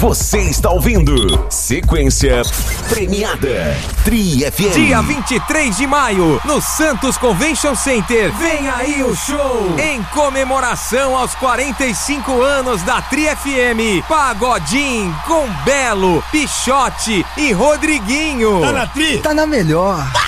Você está ouvindo Sequência Premiada Tri FM. Dia 23 de maio, no Santos Convention Center. Vem aí o show em comemoração aos 45 anos da Tri FM. Pagodinho com Belo, Pichote e Rodriguinho. Tá na Tri? Tá na melhor.